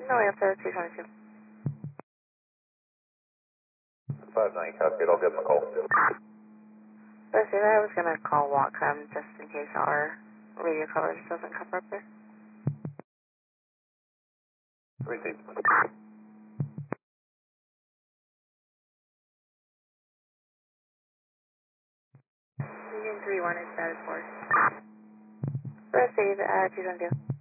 No answer, 222. 59 copy, I'll give them a call. But see, I was going to call Whatcom just in case our radio coverage doesn't cover up there. Received. Union 3-1 is status 4. Receive, 222.